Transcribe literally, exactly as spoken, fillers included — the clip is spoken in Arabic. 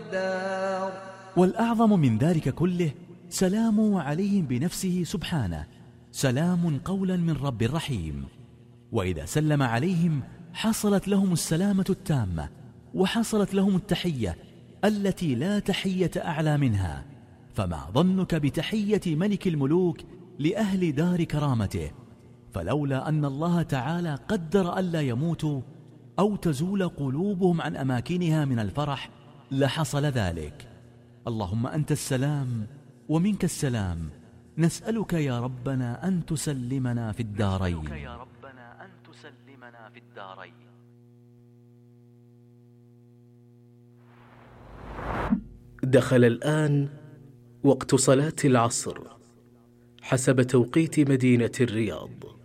الدار. والأعظم من ذلك كله سلامه عليهم بنفسه سبحانه، سلام قولا من رب رحيم. وإذا سلم عليهم حصلت لهم السلامة التامة، وحصلت لهم التحية التي لا تحية أعلى منها. فما ظنك بتحية ملك الملوك لأهل دار كرامته؟ فلولا أن الله تعالى قدر ألا يموتوا أو تزول قلوبهم عن أماكنها من الفرح لحصل ذلك. اللهم أنت السلام ومنك السلام، نسألك يا ربنا أن تسلمنا في الدارين. دخل الآن وقت صلاة العصر حسب توقيت مدينة الرياض.